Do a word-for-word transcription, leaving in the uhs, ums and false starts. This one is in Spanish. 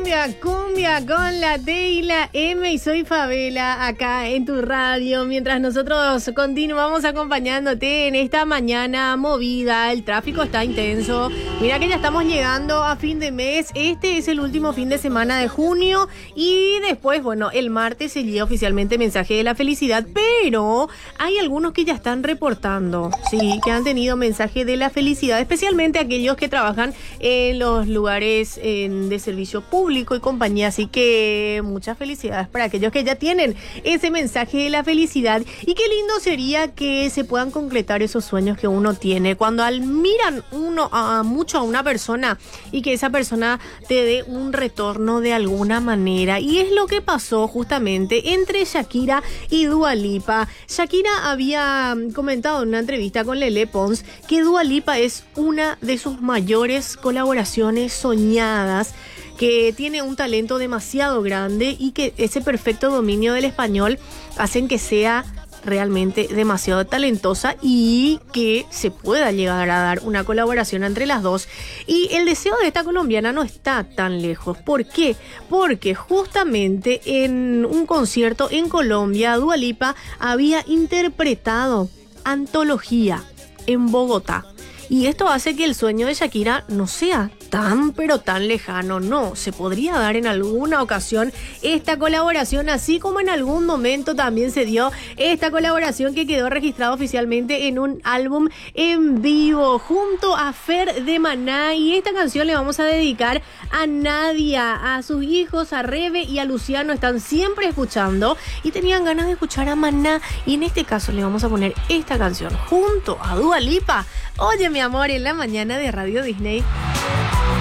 cumbia, cumbia con la T y la M y soy Favela acá en tu radio mientras nosotros continuamos acompañándote en esta mañana movida. El tráfico está intenso. Mira que ya estamos llegando a fin de mes. Este es el último fin de semana de junio y después, bueno, el martes se llega oficialmente mensaje de la felicidad, pero hay algunos que ya están reportando, sí, que han tenido mensaje de la felicidad, especialmente aquellos que trabajan en los lugares en, de servicio público y compañía. Así que muchas felicidades para aquellos que ya tienen ese mensaje de la felicidad. Y qué lindo sería que se puedan concretar esos sueños que uno tiene cuando admiran uno a, mucho a una persona y que esa persona te dé un retorno de alguna manera. Y es lo que pasó justamente entre Shakira y Dua Lipa. Shakira había comentado en una entrevista con Lele Pons que Dua Lipa es una de sus mayores colaboraciones soñadas, que tiene un talento demasiado grande y que ese perfecto dominio del español hacen que sea realmente demasiado talentosa y que se pueda llegar a dar una colaboración entre las dos. Y el deseo de esta colombiana no está tan lejos. ¿Por qué? Porque justamente en un concierto en Colombia, Dua Lipa había interpretado Antología en Bogotá. Y esto hace que el sueño de Shakira no sea tan pero tan lejano. No, se podría dar en alguna ocasión esta colaboración, así como en algún momento también se dio esta colaboración que quedó registrada oficialmente en un álbum en vivo junto a Fer de Maná. Y esta canción le vamos a dedicar a Nadia, a sus hijos, a Rebe y a Luciano. Están siempre escuchando y tenían ganas de escuchar a Maná, y en este caso le vamos a poner esta canción junto a Dua Lipa. Oye, mi amor, en la mañana de Radio Disney.